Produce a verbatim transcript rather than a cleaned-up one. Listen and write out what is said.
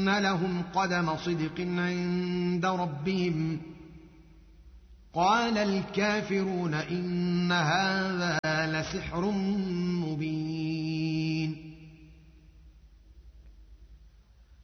إن لهم قدم صدق عند ربهم. قال الكافرون إن هذا لسحر مبين.